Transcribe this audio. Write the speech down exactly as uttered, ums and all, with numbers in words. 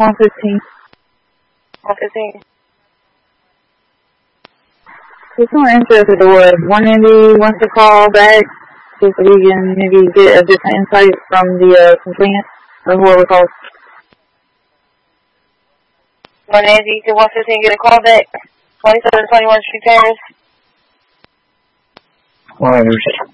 one fifteen. one fifteen. If someone interested or if one Andy wants to call back, so we can maybe get a different insight from the uh, complainant or whoever calls. One Andy to one fifteen, get a call back. twenty-seven twenty-one Street Paris. One hundred.